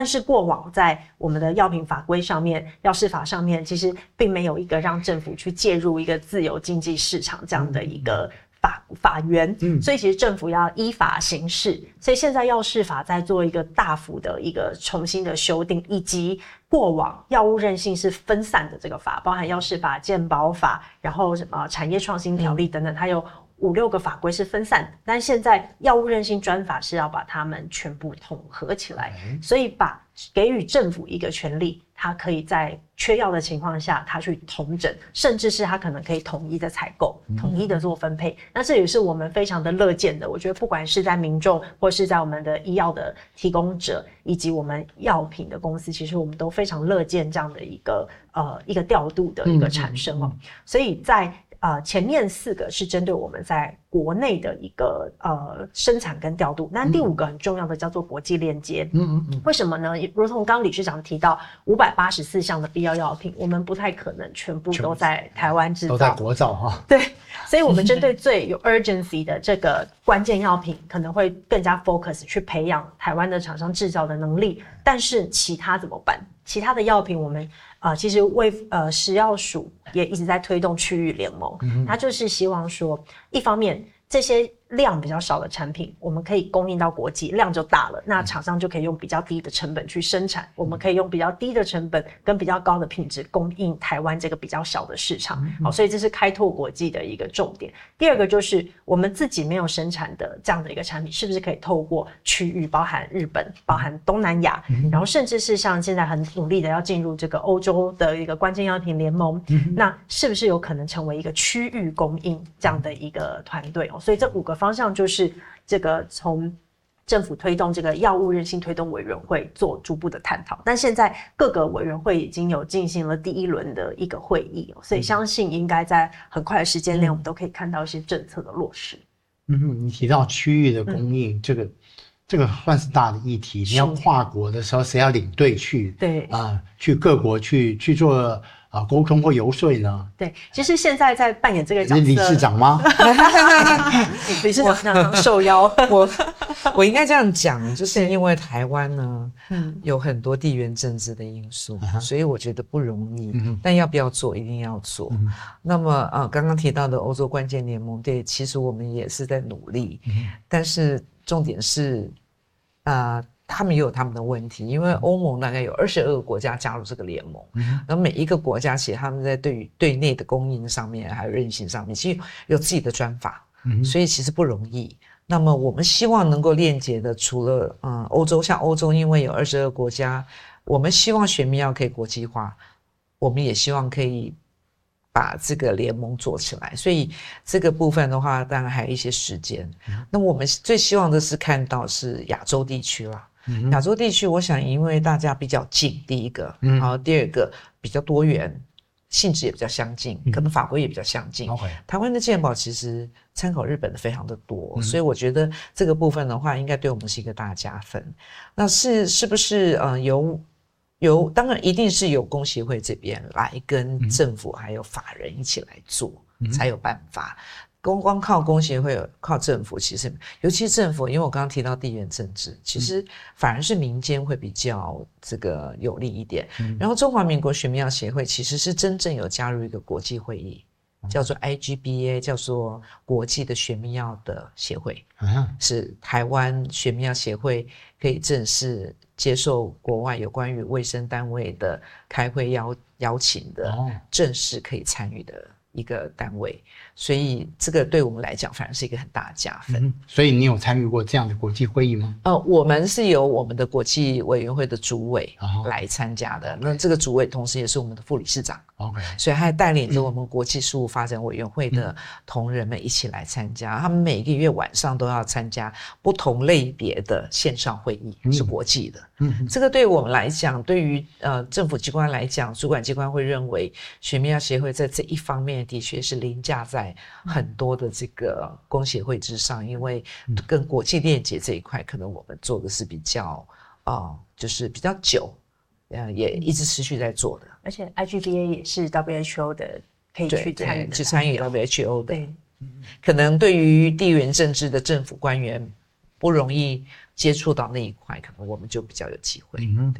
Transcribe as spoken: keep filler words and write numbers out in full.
但是过往在我们的药品法规上面、药事法上面，其实并没有一个让政府去介入一个自由经济市场这样的一个法法源，嗯，所以其实政府要依法行事。所以现在药事法在做一个大幅的一个重新的修订，以及过往药物韧性是分散的这个法，包含药事法、健保法，然后什么产业创新条例等等，它有五六个法规是分散的，但现在药物韧性专法是要把它们全部统合起来，所以把给予政府一个权利，它可以在缺药的情况下，它去统整，甚至是它可能可以统一的采购、统一的做分配。那这也是我们非常的乐见的。我觉得不管是在民众，或是在我们的医药的提供者，以及我们药品的公司，其实我们都非常乐见这样的一个呃一个调度的一个产生哦。所以在呃，前面四个是针对我们在国内的一个呃生产跟调度，那第五个很重要的叫做国际链接。嗯嗯嗯，为什么呢？如同刚刚理事长提到，五百八十四项的必要药品，我们不太可能全部都在台湾制造， 都在国造哈。 对，所以我们针对最有 urgency 的这个关键药品，可能会更加 focus 去培养台湾的厂商制造的能力。但是其他怎么办？其他的药品我们呃，其实卫呃食药署也一直在推动区域联盟，嗯，它就是希望说，一方面这些量比较少的产品，我们可以供应到国际，量就大了，那厂商就可以用比较低的成本去生产，我们可以用比较低的成本跟比较高的品质供应台湾这个比较小的市场，好，所以这是开拓国际的一个重点。第二个就是我们自己没有生产的这样的一个产品，是不是可以透过区域，包含日本、包含东南亚，然后甚至是像现在很努力的要进入这个欧洲的一个关键药品联盟，那是不是有可能成为一个区域供应这样的一个团队哦？所以这五个方向就是这个从政府推动这个药物韧性推动委员会做逐步的探讨，但现在各个委员会已经有进行了第一轮的一个会议，所以相信应该在很快的时间内，我们都可以看到一些政策的落实。 嗯，你提到区域的供应，嗯，这个这个算是大的议题。你要跨国的时候，谁要领队去？对啊，呃，去各国去去做。啊，沟通或游说呢？ 对，其实现在在扮演这个角色， 是理事长吗？ 理事长常受邀， 我我应该这样讲，就是因为台湾呢，嗯，有很多地缘政治的因素，嗯，所以我觉得不容易，嗯，但要不要做，一定要做。嗯，那么啊，刚刚提到的欧洲关键联盟，对，其实我们也是在努力，嗯，但是重点是，啊，呃。他们也有他们的问题，因为欧盟大概有二十二个国家加入这个联盟，然后每一个国家其实他们在对于对内的供应上面还有韧性上面，其实有自己的专法，所以其实不容易。那么我们希望能够链接的，除了嗯欧洲，像欧洲因为有二十二个国家，我们希望学名药可以国际化，我们也希望可以把这个联盟做起来，所以这个部分的话，当然还有一些时间。那我们最希望的是看到是亚洲地区啦。亚、嗯、洲地区，我想因为大家比较近，第一个，嗯，然后第二个比较多元，性质也比较相近，嗯，可能法规也比较相近。Okay. 台湾的健保其实参考日本的非常的多，嗯，所以我觉得这个部分的话，应该对我们是一个大加分。那是是不是呃由由当然一定是由工协会这边来跟政府还有法人一起来做，嗯，才有办法。光光靠工协会靠政府，其实尤其是政府，因为我刚刚提到地缘政治，其实反而是民间会比较这个有利一点。嗯，然后中华民国学名药协会其实是真正有加入一个国际会议，叫做 I G B A， 叫做国际的学名药的协会，嗯，是台湾学名药协会可以正式接受国外有关于卫生单位的开会邀邀请的，正式可以参与的一个单位，所以这个对我们来讲反而是一个很大的加分。 嗯，所以你有参与过这样的国际会议吗？ 呃，我们是由我们的国际委员会的主委来参加的，哦，那这个主委同时也是我们的副理事长。OK， 所以还带领着我们国际事务发展委员会的同仁们一起来参加，嗯，他们每个月晚上都要参加不同类别的线上会议，嗯，是国际的。嗯，这个对我们来讲，对于呃政府机关来讲，主管机关会认为学名药协会在这一方面的确是凌驾在很多的这个工协会之上，因为跟国际链接这一块，可能我们做的是比较啊，呃，就是比较久，呃，也一直持续在做的。 而且 I G B A 也是 W H O 的，可以去参与， 去参与 W H O 的。对，可能对于地缘政治的政府官员不容易接触到那一块，可能我们就比较有机会。嗯